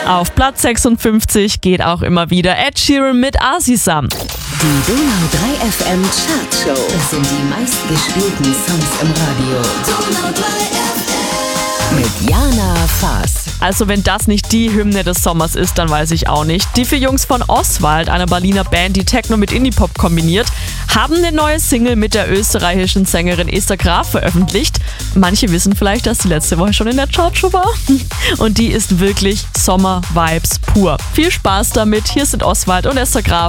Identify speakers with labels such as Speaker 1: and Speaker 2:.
Speaker 1: Auf Platz 56 geht auch immer wieder Ed Sheeran mit Azizam.
Speaker 2: Die Donau 3 FM Chartshow. Das sind die meistgespielten Songs im Radio. Donau 3 FM. Mit Jana Faas.
Speaker 1: Also wenn das nicht die Hymne des Sommers ist, dann weiß ich auch nicht. Die 4 Jungs von Oswald, einer Berliner Band, die Techno mit Indie-Pop kombiniert, haben eine neue Single mit der österreichischen Sängerin Esther Graf veröffentlicht. Manche wissen vielleicht, dass die letzte Woche schon in der Chartshow war. Und die ist wirklich Sommer-Vibes pur. Viel Spaß damit. Hier sind Oswald und Esther Graf.